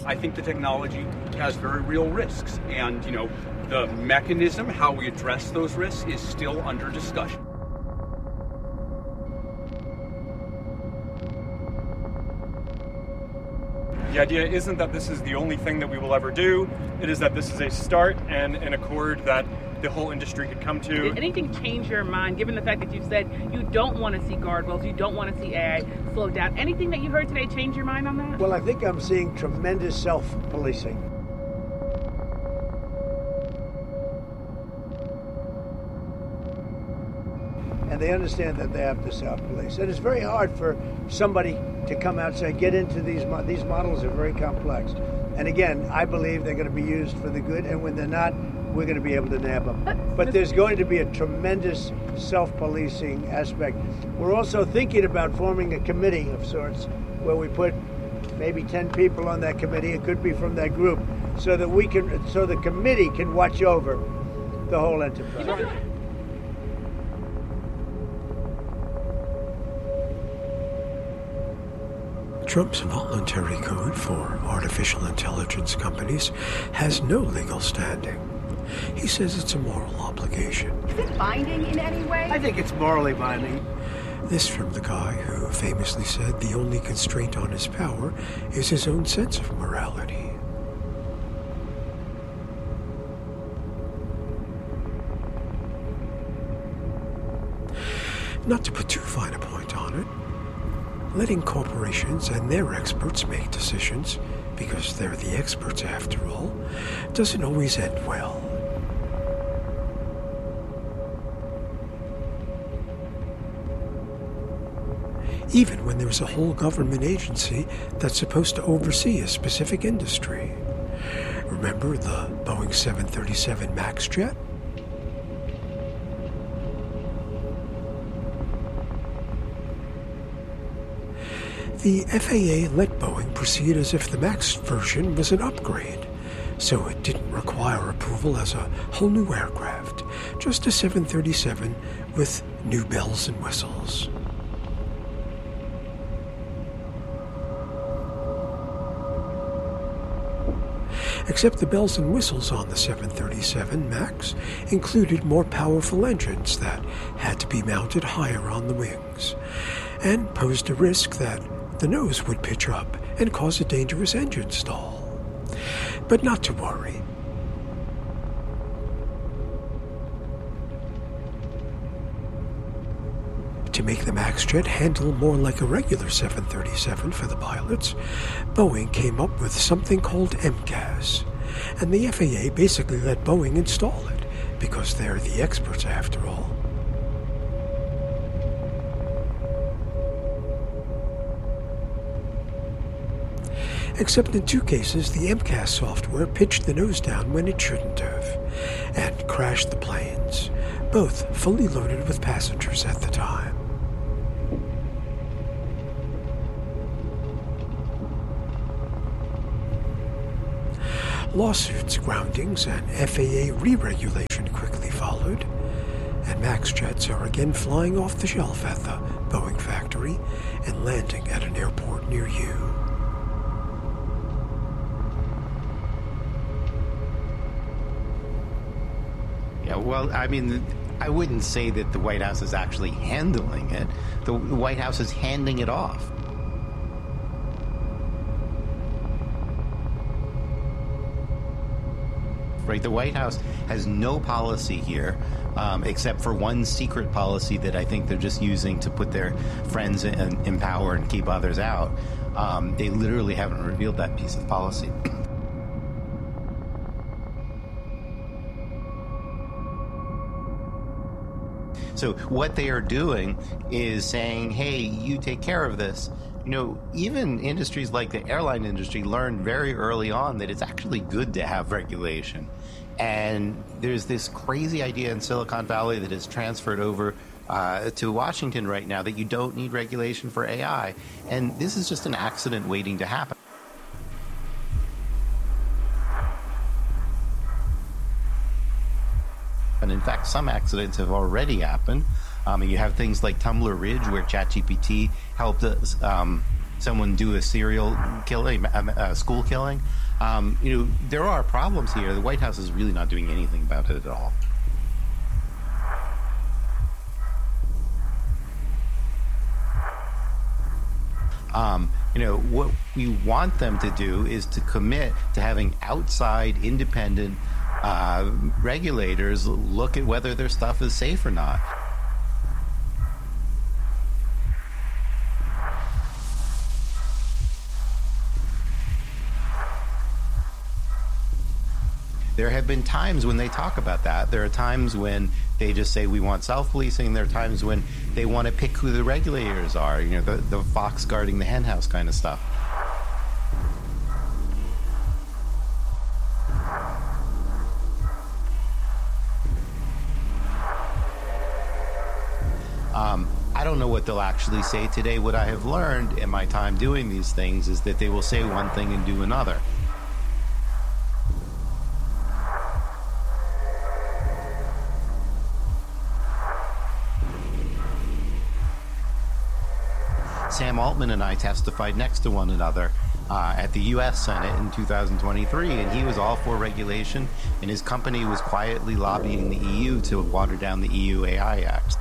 I think the technology has very real risks, and the mechanism, how we address those risks, is still under discussion. The idea isn't that this is the only thing that we will ever do. It is that this is a start and an accord that the whole industry could come to. Did anything change your mind, given the fact that you've said you don't want to see guardrails, you don't want to see AI slow down? Anything that you heard today change your mind on that? Well, I think I'm seeing tremendous self-policing. And they understand that they have to self-police. And it's very hard for somebody to come out and say, get into these models are very complex. And again, I believe they're going to be used for the good, and when they're not, we're going to be able to nab them. But there's going to be a tremendous self-policing aspect. We're also thinking about forming a committee of sorts where we put maybe 10 people on that committee. It could be from that group, so that so the committee can watch over the whole enterprise. Trump's voluntary code for artificial intelligence companies has no legal standing. He says it's a moral obligation. Is it binding in any way? I think it's morally binding. This from the guy who famously said the only constraint on his power is his own sense of morality. Not to put too fine a point on it, letting corporations and their experts make decisions, because they're the experts after all, doesn't always end well. Even when there's a whole government agency that's supposed to oversee a specific industry. Remember the Boeing 737 MAX jet? The FAA let Boeing proceed as if the MAX version was an upgrade, so it didn't require approval as a whole new aircraft, just a 737 with new bells and whistles. Except the bells and whistles on the 737 MAX included more powerful engines that had to be mounted higher on the wings, and posed a risk that the nose would pitch up and cause a dangerous engine stall. But not to worry. To make the MAX jet handle more like a regular 737 for the pilots, Boeing came up with something called MCAS, and the FAA basically let Boeing install it, because they're the experts after all. Except in two cases, the MCAS software pitched the nose down when it shouldn't have, and crashed the planes, both fully loaded with passengers at the time. Lawsuits, groundings, and FAA re-regulation quickly followed, and MAX jets are again flying off the shelf at the Boeing factory and landing at an airport near you. Yeah, well, I mean, I wouldn't say that the White House is actually handling it. The White House is handing it off. Right, the White House has no policy here, except for one secret policy that I think they're just using to put their friends in power and keep others out. They literally haven't revealed that piece of policy. So what they are doing is saying, hey, you take care of this. You know, even industries like the airline industry learned very early on that it's actually good to have regulation. And there's this crazy idea in Silicon Valley that is transferred over to Washington right now that you don't need regulation for AI. And this is just an accident waiting to happen. And in fact, some accidents have already happened. You have things like Tumbler Ridge, where ChatGPT helped us someone do a serial killing, school killing. There are problems here. The White House is really not doing anything about it at all. What we want them to do is to commit to having outside independent regulators look at whether their stuff is safe or not. There have been times when they talk about that. There are times when they just say we want self-policing. There are times when they want to pick who the regulators are, the fox guarding the henhouse kind of stuff. I don't know what they'll actually say today. What I have learned in my time doing these things is that they will say one thing and do another. Sam Altman and I testified next to one another at the U.S. Senate in 2023, and he was all for regulation, and his company was quietly lobbying the EU to water down the EU AI Act.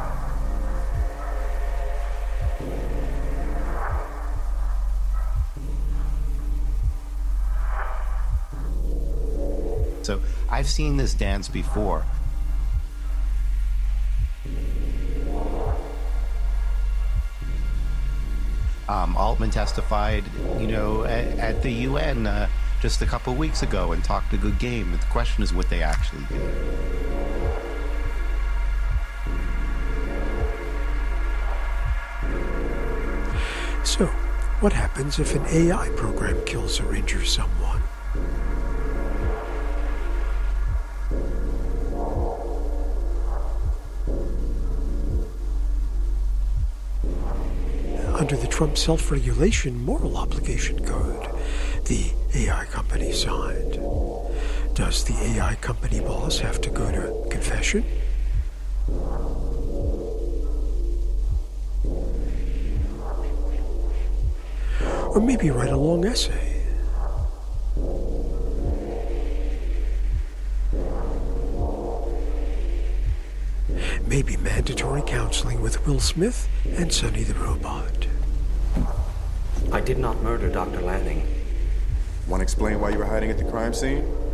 So I've seen this dance before. Altman testified, at the UN just a couple weeks ago and talked a good game. The question is what they actually do. So, what happens if an AI program kills or injures someone? Under the Trump Self-Regulation Moral Obligation Code the AI company signed, does the AI company boss have to go to confession? Or maybe write a long essay? Maybe mandatory counseling with Will Smith and Sonny the Robot. I did not murder Dr. Lanning. Want to explain why you were hiding at the crime scene?